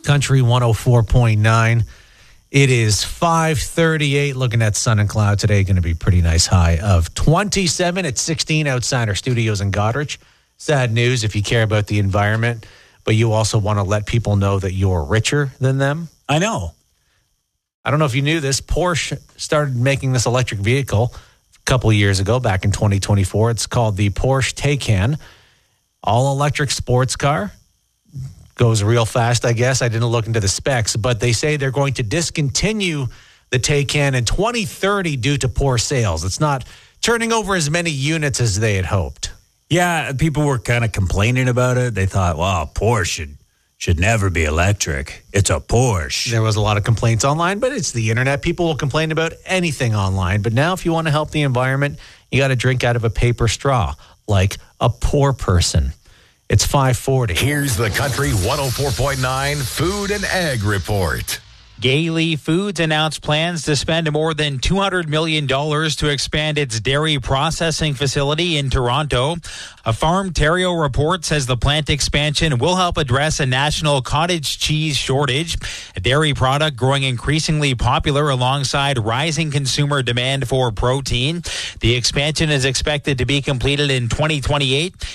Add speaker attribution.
Speaker 1: Country 104.9. It is 5:38. Looking at sun and cloud today, going to be pretty nice high of 27. It's 16 outside our studios in Goderich. Sad news if you care about the environment, but you also want to let people know that you're richer than them.
Speaker 2: I know.
Speaker 1: I don't know if you knew this. Porsche started making this electric vehicle a couple of years ago, back in 2024. It's called the Porsche Taycan. All-electric sports car. Goes real fast, I guess. I didn't look into the specs, but they say they're going to discontinue the Taycan in 2030 due to poor sales. It's not turning over as many units as they had hoped.
Speaker 2: Yeah, people were kind of complaining about it. They thought, wow, Porsche should never be electric. It's a Porsche.
Speaker 1: There was a lot of complaints online, but it's the internet. People will complain about anything online. But now if you want to help the environment, you got to drink out of a paper straw, like a poor person. It's 5:40.
Speaker 3: Here's the Country 104.9 Food and Ag Report.
Speaker 4: Gaylee Foods announced plans to spend more than $200 million to expand its dairy processing facility in Toronto. A Farm-Terrio report says the plant expansion will help address a national cottage cheese shortage, a dairy product growing increasingly popular alongside rising consumer demand for protein. The expansion is expected to be completed in 2028.